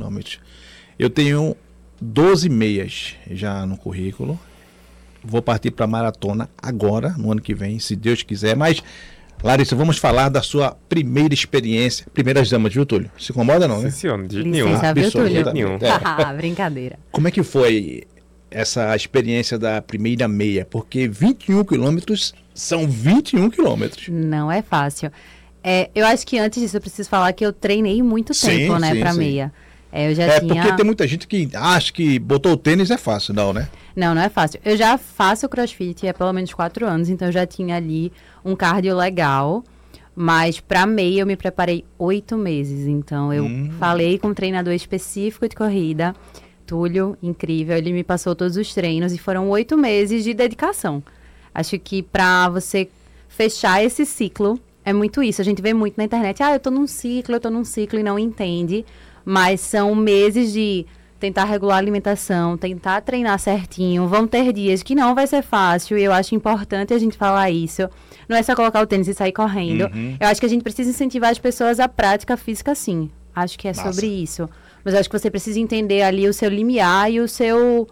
quilômetros. Eu tenho 12 meias já no currículo. Vou partir para a maratona agora, no ano que vem, se Deus quiser. Mas, Larissa, vamos falar da sua primeira experiência. Primeiras damas, viu, Túlio? Se incomoda não, né? Sim, senhor, de nenhum. Licença, viu, Túlio? Brincadeira. Como é que foi essa experiência da primeira meia? Porque 21 quilômetros são 21 quilômetros. Não é fácil. Eu acho que antes disso eu preciso falar que eu treinei muito tempo, né, pra meia. Eu já tinha... porque tem muita gente que acha que botou o tênis é fácil, não, né? Não é fácil. Eu já faço crossfit há pelo menos 4 anos, então eu já tinha ali um cardio legal, mas pra meia eu me preparei 8 meses. Então eu falei com um treinador específico de corrida, Túlio, incrível, ele me passou todos os treinos e foram 8 meses de dedicação. Acho que pra você fechar esse ciclo, é muito isso. A gente vê muito na internet, eu tô num ciclo e não entende. Mas são meses de tentar regular a alimentação, tentar treinar certinho. Vão ter dias que não vai ser fácil e eu acho importante a gente falar isso. Não é só colocar o tênis e sair correndo. Eu acho que a gente precisa incentivar as pessoas à prática física, sim. Acho que é sobre isso. Mas eu acho que você precisa entender ali o seu limiar e o seu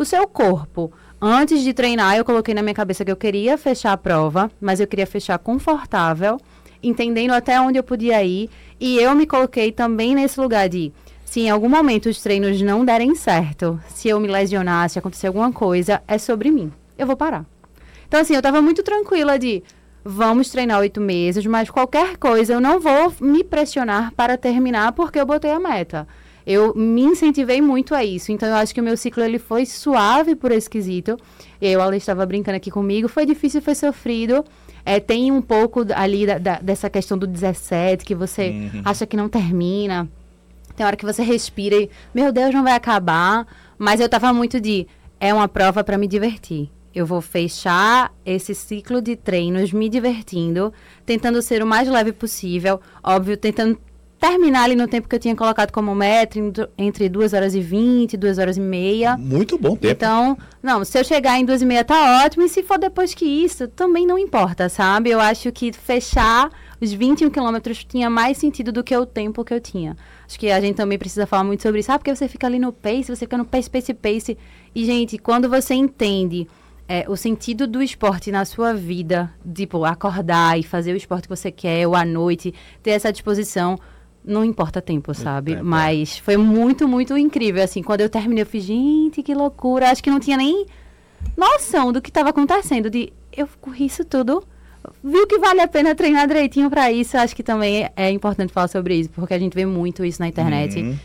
corpo. Antes de treinar, eu coloquei na minha cabeça que eu queria fechar a prova, mas eu queria fechar confortável, entendendo até onde eu podia ir. E eu me coloquei também nesse lugar de, se em algum momento os treinos não derem certo, se eu me lesionar, se acontecer alguma coisa, é sobre mim. Eu vou parar. Então, assim, eu tava muito tranquila de, vamos treinar 8 meses, mas qualquer coisa eu não vou me pressionar para terminar porque eu botei a meta. Eu me incentivei muito a isso. Então, eu acho que o meu ciclo ele foi suave por esse quesito. A Ale estava brincando aqui comigo. Foi difícil, foi sofrido. Tem um pouco ali dessa questão do 17, que você acha que não termina. Tem hora que você respira e, meu Deus, não vai acabar. Mas eu tava muito é uma prova para me divertir. Eu vou fechar esse ciclo de treinos me divertindo, tentando ser o mais leve possível. Óbvio, tentando terminar ali no tempo que eu tinha colocado como meta, entre 2h20 e 2h30. Muito bom tempo. Então, se eu chegar em 2h30 tá ótimo, e se for depois que isso, também não importa, sabe? Eu acho que fechar os 21 quilômetros tinha mais sentido do que o tempo que eu tinha. Acho que a gente também precisa falar muito sobre isso, porque você fica ali no pace, você fica no pace. E, gente, quando você entende o sentido do esporte na sua vida, tipo, acordar e fazer o esporte que você quer, ou à noite, ter essa disposição, não importa tempo, sabe? Mas foi muito, muito incrível, assim. Quando eu terminei, eu fiz, gente, que loucura. Acho que não tinha nem noção do que estava acontecendo. Eu corri isso tudo. Viu que vale a pena treinar direitinho para isso. Acho que também é importante falar sobre isso, porque a gente vê muito isso na internet.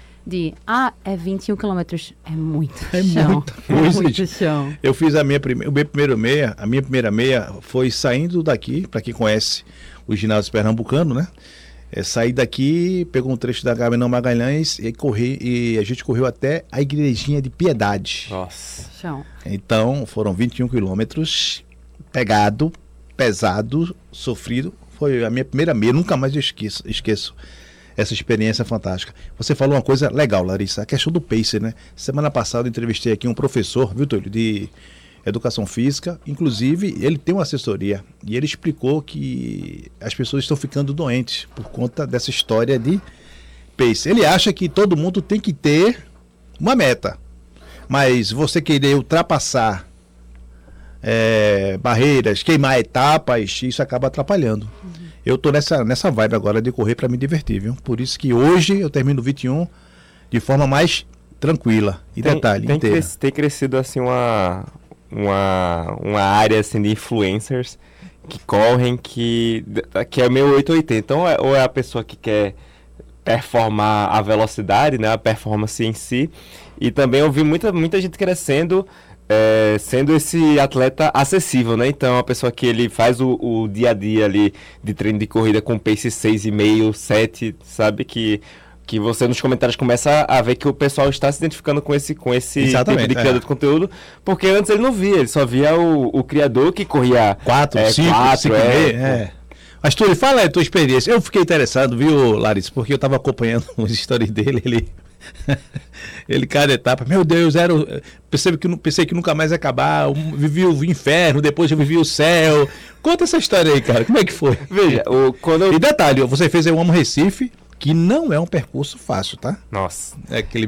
21 quilômetros. É muito chão. Muita coisa. Muito chão. Eu fiz a minha primeira meia foi saindo daqui, para quem conhece o ginásio pernambucano, né? Saí daqui, pegou um trecho da Gabriel Magalhães e a gente correu até a Igrejinha de Piedade. Nossa. Chão. Então, foram 21 quilômetros, pesado, sofrido. Foi a minha primeira meia, nunca mais eu esqueço essa experiência fantástica. Você falou uma coisa legal, Larissa, a questão do pace, né? Semana passada eu entrevistei aqui um professor, viu, Túlio, de educação física, inclusive ele tem uma assessoria e ele explicou que as pessoas estão ficando doentes por conta dessa história de pace. Ele acha que todo mundo tem que ter uma meta, mas você querer ultrapassar barreiras, queimar etapas, isso acaba atrapalhando. Eu tô nessa vibe agora de correr para me divertir, viu? Por isso que hoje eu termino o 21 de forma mais tranquila. E tem crescido assim uma área assim, de influencers que correm, que é meio 880. Então, ou é a pessoa que quer performar a velocidade, né, a performance em si, e também eu vi muita gente crescendo, sendo esse atleta acessível, né? Então, a pessoa que ele faz o dia a dia ali de treino de corrida com pace 6,5, 7, sabe? Que você nos comentários começa a ver que o pessoal está se identificando com esse tipo de criador de conteúdo, porque antes ele não via, ele só via o criador que corria 4, 5, Mas tu fala a tua experiência. Eu fiquei interessado, viu, Larissa, porque eu estava acompanhando os stories dele, ele cada etapa, meu Deus, pensei que nunca mais ia acabar, vivi o inferno, depois eu vivi o céu. Conta essa história aí, cara, como é que foi? Veja, E detalhe, você fez Eu Amo Recife, que não é um percurso fácil, tá? Nossa. É aquele